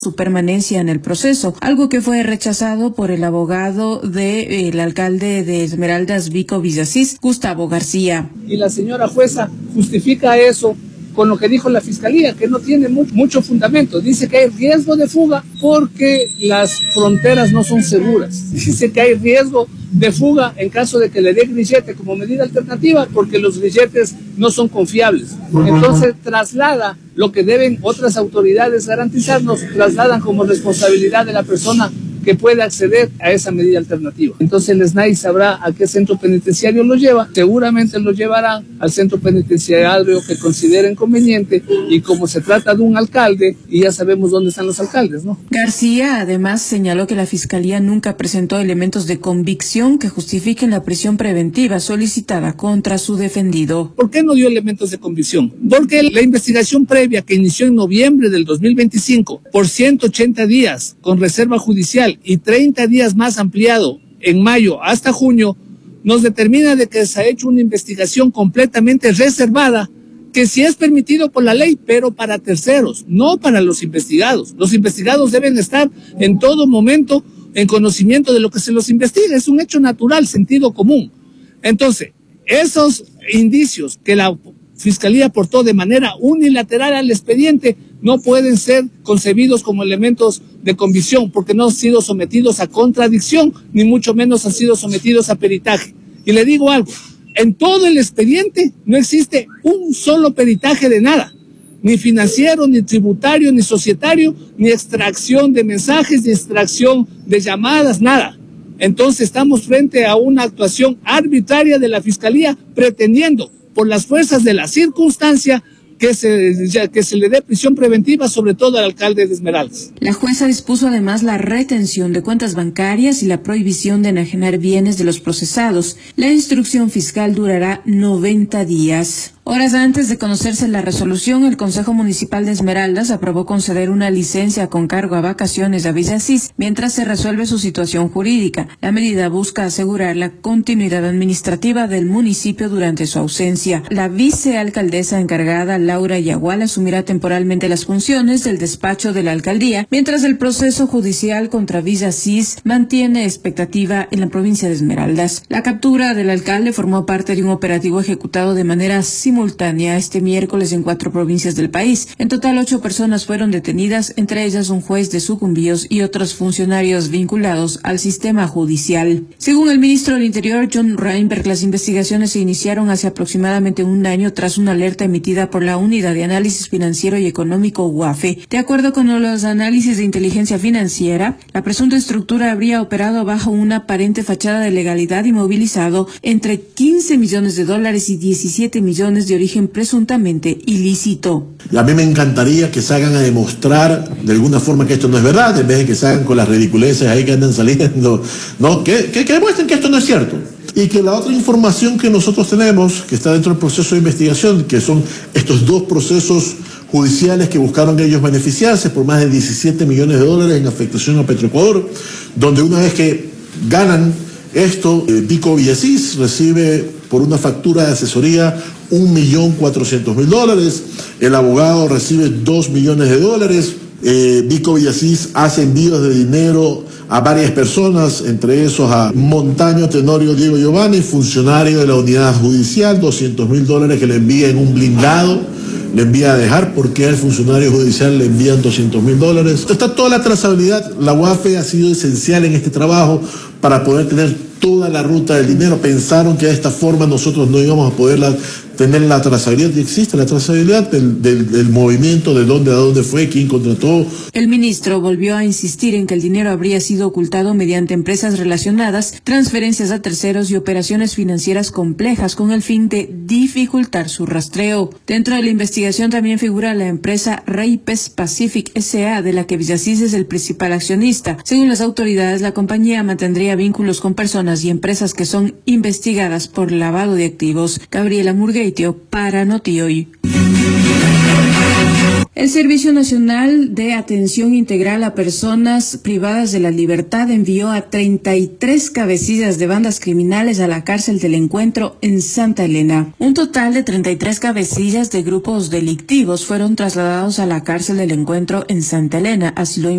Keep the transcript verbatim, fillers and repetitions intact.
su permanencia en el proceso, algo que fue rechazado por el abogado del de, alcalde de Esmeraldas, Vico Villasís, Gustavo García. Y la señora jueza justifica eso con lo que dijo la fiscalía, que no tiene mucho, mucho fundamento. Dice que hay riesgo de fuga porque las fronteras no son seguras. Dice que hay riesgo de fuga en caso de que le dé grillete como medida alternativa porque los grilletes no son confiables. Entonces traslada lo que deben otras autoridades garantizarnos, trasladan como responsabilidad de la persona que puede acceder a esa medida alternativa. Entonces el S N A I sabrá a qué centro penitenciario lo lleva, seguramente lo llevará al centro penitenciario que consideren conveniente, y como se trata de un alcalde, y ya sabemos dónde están los alcaldes, ¿no? García además señaló que la Fiscalía nunca presentó elementos de convicción que justifiquen la prisión preventiva solicitada contra su defendido. ¿Por qué no dio elementos de convicción? Porque la investigación previa que inició en noviembre del dos mil veinticinco por ciento ochenta días con reserva judicial y treinta días más ampliado en mayo hasta junio, nos determina de que se ha hecho una investigación completamente reservada, que sí es permitido por la ley, pero para terceros, no para los investigados. Los investigados deben estar en todo momento en conocimiento de lo que se los investiga, es un hecho natural, sentido común. Entonces, esos indicios que la Fiscalía aportó de manera unilateral al expediente no pueden ser concebidos como elementos de convicción porque no han sido sometidos a contradicción, ni mucho menos han sido sometidos a peritaje. Y le digo algo, en todo el expediente no existe un solo peritaje de nada, ni financiero, ni tributario, ni societario, ni extracción de mensajes, ni extracción de llamadas, nada. Entonces estamos frente a una actuación arbitraria de la Fiscalía pretendiendo, por las fuerzas de la circunstancia, que se, ya, que se le dé prisión preventiva, sobre todo al alcalde de Esmeraldas. La jueza dispuso además la retención de cuentas bancarias y la prohibición de enajenar bienes de los procesados. La instrucción fiscal durará noventa días. Horas antes de conocerse la resolución, el Consejo Municipal de Esmeraldas aprobó conceder una licencia con cargo a vacaciones a Villasís mientras se resuelve su situación jurídica. La medida busca asegurar la continuidad administrativa del municipio durante su ausencia. La vicealcaldesa encargada, Laura Yagual, asumirá temporalmente las funciones del despacho de la alcaldía, mientras el proceso judicial contra Villasís mantiene expectativa en la provincia de Esmeraldas. La captura del alcalde formó parte de un operativo ejecutado de manera simultánea este miércoles en cuatro provincias del país. En total, ocho personas fueron detenidas, entre ellas un juez de Sucumbíos y otros funcionarios vinculados al sistema judicial. Según el ministro del Interior, John Reinberg, las investigaciones se iniciaron hace aproximadamente un año tras una alerta emitida por la Unidad de Análisis Financiero y Económico U A F E. De acuerdo con los análisis de inteligencia financiera, la presunta estructura habría operado bajo una aparente fachada de legalidad y movilizado entre quince millones de dólares y diecisiete millones de origen presuntamente ilícito. Y a mí me encantaría que salgan a demostrar de alguna forma que esto no es verdad, en vez de que salgan con las ridiculeces ahí que andan saliendo, ¿no? Que, que, que demuestren que esto no es cierto. Y que la otra información que nosotros tenemos, que está dentro del proceso de investigación, que son estos dos procesos judiciales que buscaron ellos beneficiarse por más de diecisiete millones de dólares en afectación a Petroecuador, donde una vez que ganan esto, eh, Vico Villasís recibe por una factura de asesoría un millón cuatrocientos mil dólares, el abogado recibe dos millones de dólares, eh, Vico Villasís hace envíos de dinero a varias personas, entre esos a Montaño Tenorio Diego Giovanni, funcionario de la unidad judicial, doscientos mil dólares que le envía en un blindado, le envía a dejar porque al funcionario judicial le envían doscientos mil dólares. Está toda la trazabilidad, la U A F E ha sido esencial en este trabajo para poder tener toda la ruta del dinero. Pensaron que de esta forma nosotros no íbamos a poder la, tener la trazabilidad, y existe la trazabilidad del, del, del movimiento, de dónde a dónde fue, quién contrató. El ministro volvió a insistir en que el dinero habría sido ocultado mediante empresas relacionadas, transferencias a terceros y operaciones financieras complejas con el fin de dificultar su rastreo. Dentro de la investigación también figura la empresa Reypes Pacific S A, de la que Villasís es el principal accionista. Según las autoridades, la compañía mantendría vínculos con personas y empresas que son investigadas por lavado de activos. Gabriela Murgueitio para Noti Hoy. El Servicio Nacional de Atención Integral a Personas Privadas de la Libertad envió a treinta y tres cabecillas de bandas criminales a la cárcel del Encuentro en Santa Elena. Un total de treinta y tres cabecillas de grupos delictivos fueron trasladados a la cárcel del Encuentro en Santa Elena, así lo